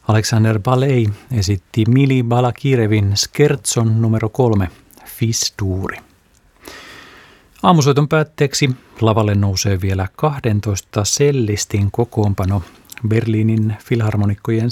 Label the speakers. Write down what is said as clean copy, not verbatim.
Speaker 1: Alexander Balei esitti Mili Balakirevin Scherzon numero 3, Fis-duuri. Aamusoiton päätteeksi lavalle nousee vielä 12 sellistin kokoonpano Berliinin filharmonikkojen